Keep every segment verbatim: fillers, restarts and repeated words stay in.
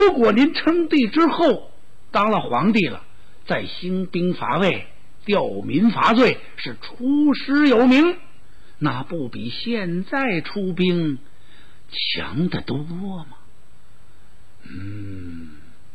如果您称帝之后当了皇帝了，再兴兵伐魏，吊民伐罪，是出师有名，那不比现在出兵强得多吗？嗯，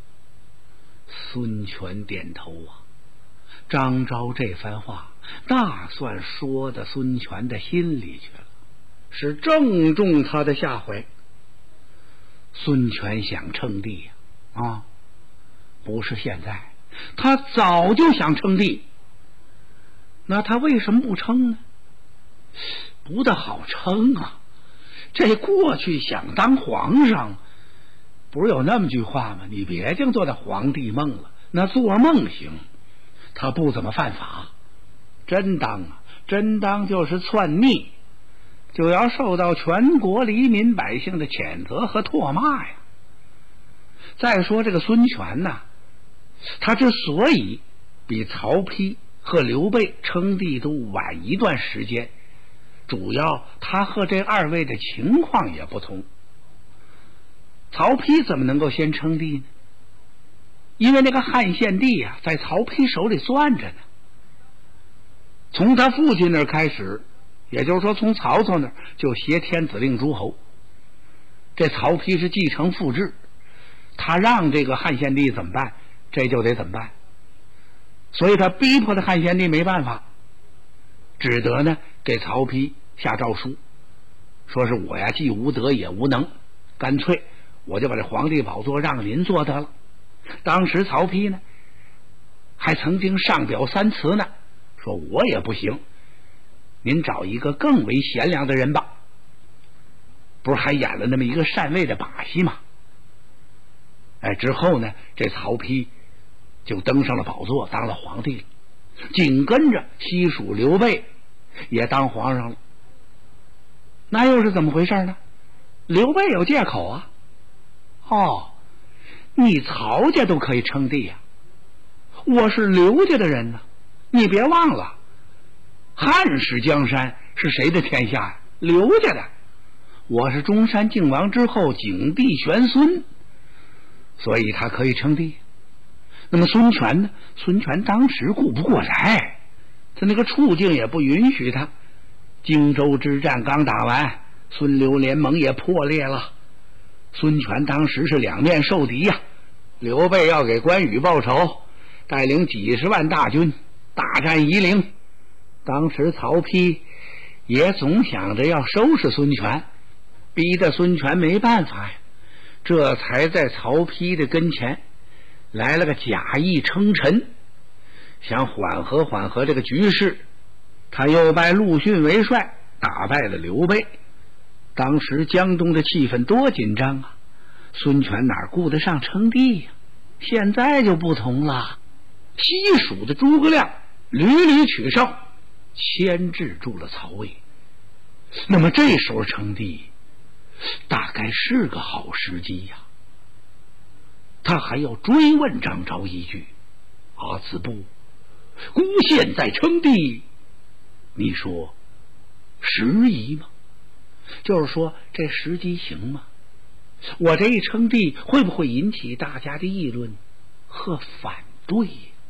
孙权点头啊。张昭这番话大算说到孙权的心里去了，是正中他的下怀。孙权想称帝呀、啊，啊，不是现在，他早就想称帝。那他为什么不称呢？不大好称啊！这过去想当皇上，不是有那么句话吗？你别净做那皇帝梦了，那做梦行。他不怎么犯法，真当啊，真当就是篡逆，就要受到全国黎民百姓的谴责和唾骂呀。再说这个孙权呐、啊，他之所以比曹丕和刘备称帝都晚一段时间，主要他和这二位的情况也不同。曹丕怎么能够先称帝呢？因为那个汉献帝啊，在曹丕手里攥着呢。从他父亲那儿开始，也就是说从曹操那儿就挟天子令诸侯。这曹丕是继承父制，他让这个汉献帝怎么办，这就得怎么办。所以他逼迫的汉献帝没办法，只得呢给曹丕下诏书，说是我呀既无德也无能，干脆我就把这皇帝宝座让您坐得了。当时曹丕呢还曾经上表三辞呢，说我也不行，您找一个更为贤良的人吧。不是还演了那么一个禅位的把戏吗？哎，之后呢这曹丕就登上了宝座，当了皇帝了。紧跟着西蜀刘备也当皇上了。那又是怎么回事呢？刘备有借口啊。哦，你曹家都可以称帝呀、啊，我是刘家的人呢、啊，你别忘了，汉室江山是谁的天下呀？刘家的。我是中山靖王之后景帝玄孙，所以他可以称帝。那么孙权呢？孙权当时顾不过来，他那个处境也不允许他。荆州之战刚打完，孙刘联盟也破裂了。孙权当时是两面受敌呀、啊，刘备要给关羽报仇，带领几十万大军大战夷陵。当时曹丕也总想着要收拾孙权，逼得孙权没办法呀，这才在曹丕的跟前来了个假意称臣，想缓和缓和这个局势。他又拜陆逊为帅，打败了刘备。当时江东的气氛多紧张啊，孙权哪顾得上称帝呀、啊？现在就不同了，西蜀的诸葛亮屡屡取胜，牵制住了曹魏。那么这时候称帝大概是个好时机呀、啊。他还要追问张昭一句：阿子布，孤现在称帝，你说时宜吗？就是说这时机行吗？我这一称帝会不会引起大家的议论和反对？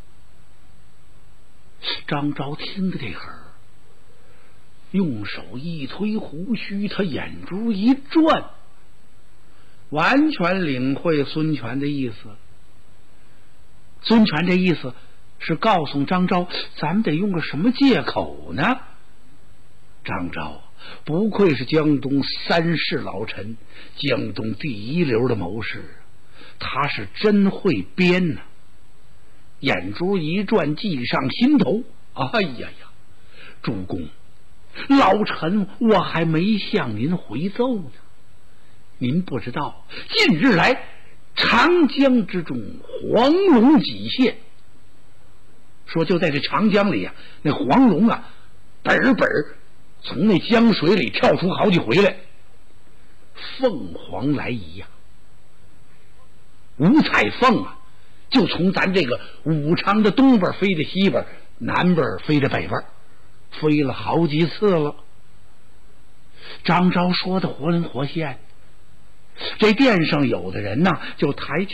张昭听着这会儿，用手一推胡须，他眼珠一转，完全领会孙权的意思。孙权这意思是告诉张昭，咱们得用个什么借口呢？张昭不愧是江东三世老臣，江东第一流的谋士，他是真会编呢、啊。眼珠一转，计上心头。哎呀呀，主公，老臣我还没向您回奏呢。您不知道，近日来长江之中黄龙几现，说就在这长江里啊，那黄龙啊，本儿本儿从那江水里跳出好几回来，凤凰来仪呀、啊，五彩凤啊，就从咱这个武昌的东边飞到西边，南边飞到北边，飞了好几次了。张昭说的活灵活现， 这殿上有的人呐，就抬起